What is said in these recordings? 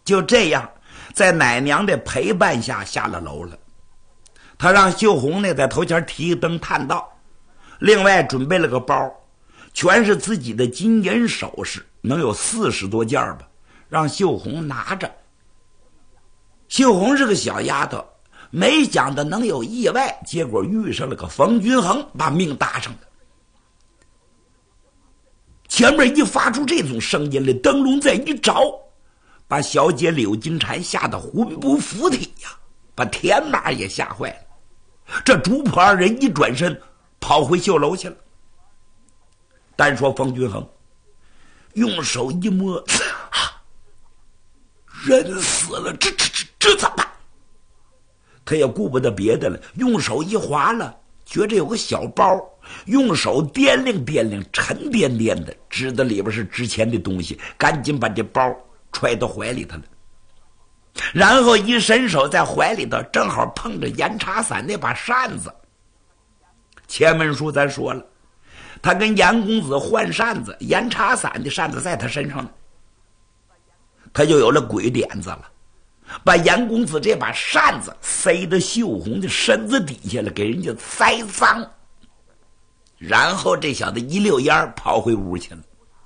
就这样，在奶娘的陪伴下下了楼了。他让秀红呢在头前提灯探道，另外准备了个包，全是自己的金银首饰，能有40多件吧，让秀红拿着。秀红是个小丫头，没想到能有意外，结果遇上了个冯君衡，把命搭上了。前面一发出这种声音来，灯笼再一着，把小姐柳金蝉吓得魂不附体呀，把田妈也吓坏了。这主仆二人一转身跑回绣楼去了。单说冯君衡用手一摸，人死了，这怎么办？他也顾不得别的了，用手一划了，觉着有个小包，用手掂量掂量，沉甸甸的，知道里边是值钱的东西，赶紧把这包揣到怀里头了。然后一伸手在怀里头，正好碰着严茶伞那把扇子。前文书咱说了，他跟严公子换扇子，严茶伞的扇子在他身上呢，他就有了鬼点子了，把严公子这把扇子塞到秀红的身子底下了，给人家栽赃。然后这小子一溜烟跑回屋去了。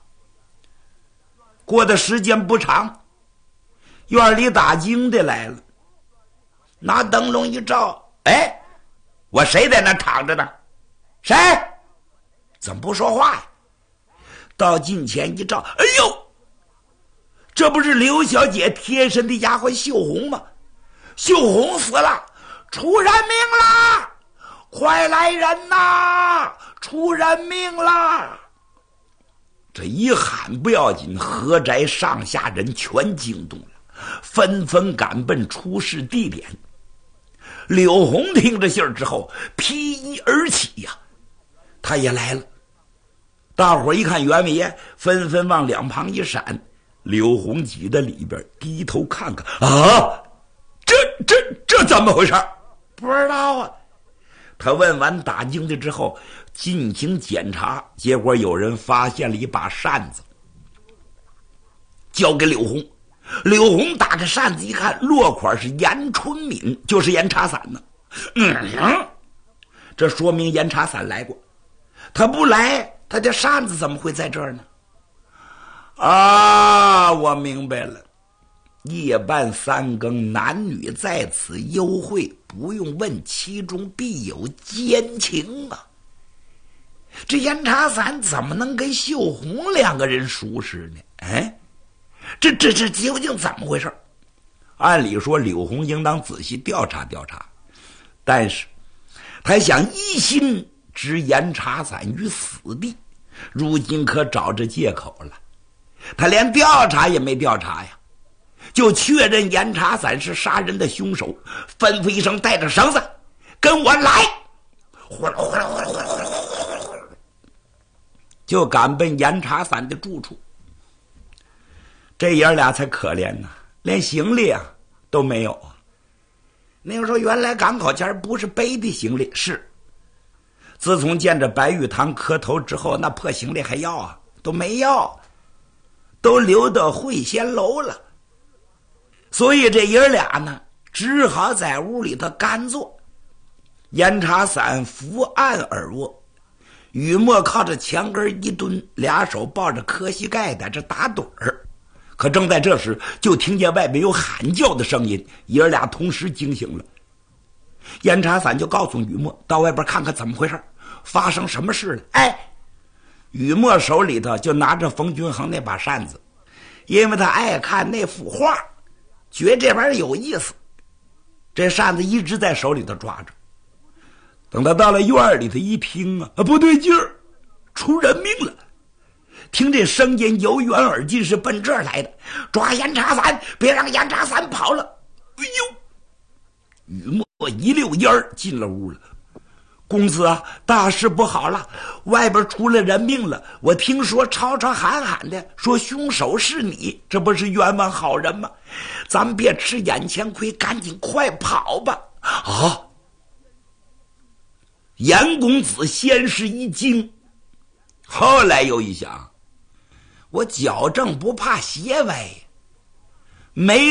过的时间不长，院里打更的来了，拿灯笼一照，哎，我谁在那躺着呢？谁？怎么不说话呀？到近前一照，哎呦，这不是刘小姐贴身的丫鬟秀红吗？秀红死了，出人命了！快来人呐！出人命了！这一喊不要紧，何宅上下人全惊动了，纷纷赶奔出事地点。柳红听着信儿之后，披衣而起呀，他也来了。大伙一看袁伟爷，纷纷往两旁一闪。柳红挤在里边，低头看看，啊，这怎么回事？不知道啊。他问完打更的之后，进行检查，结果有人发现了一把扇子，交给柳红。柳红打开扇子一看，落款是严春敏，就是严茶伞呢。这说明严茶伞来过，他不来，他的扇子怎么会在这儿呢？啊，我明白了，夜半三更，男女在此幽会，不用问，其中必有奸情啊！这严茶伞怎么能跟秀红两个人熟识呢？哎，这究竟怎么回事？按理说柳红应当仔细调查调查，但是他想一心置严茶伞于死地，如今可找着借口了。他连调查也没调查呀，就确认严茶伞是杀人的凶手，吩咐一声，带着绳子跟我来，呼啦呼啦呼啦呼啦呼啦呼啦，就赶奔严茶伞的住处。这爷俩才可怜呢，连行李啊都没有啊。那个时候原来赶考前不是背的行李，是自从见着白玉堂磕头之后，那破行李还要啊？都没要，都留到会仙楼了。所以这爷俩呢，只好在屋里头干坐。严茶伞伏案而卧，雨墨靠着墙根一蹲，俩手抱着磕膝盖在这打盹儿。可正在这时，就听见外面有喊叫的声音，爷俩同时惊醒了。严茶伞就告诉雨墨，到外边看看怎么回事，发生什么事了。哎，雨墨手里头就拿着冯君衡那把扇子，因为他爱看那幅画，觉得这玩意儿有意思，这扇子一直在手里头抓着。等他到了院里头一听啊，不对劲儿，出人命了。听这声音由远而近，是奔这儿来的，抓严茶伞，别让严茶伞跑了。哎呦，雨墨一溜烟进了屋了。公子啊，大事不好了，外边出了人命了，我听说吵吵喊喊的，说凶手是你，这不是冤枉好人吗？咱们别吃眼前亏，赶紧快跑吧。啊！严公子先是一惊，后来又一想，我矫正不怕邪歪，没